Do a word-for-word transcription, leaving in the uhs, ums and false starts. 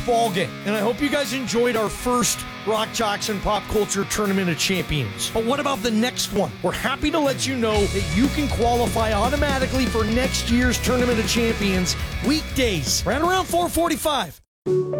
ball game. And I hope you guys enjoyed our first Rock Jocks and Pop Culture Tournament of Champions. But what about the next one? We're happy to let you know that you can qualify automatically for next year's Tournament of Champions weekdays, right around four forty-five.